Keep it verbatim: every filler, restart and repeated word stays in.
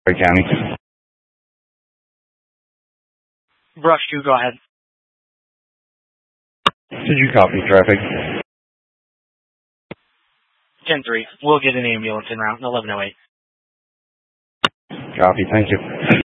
County. Brush two, go ahead. Did you copy traffic? ten three, we'll get an ambulance en route, eleven oh eight. Copy, thank you.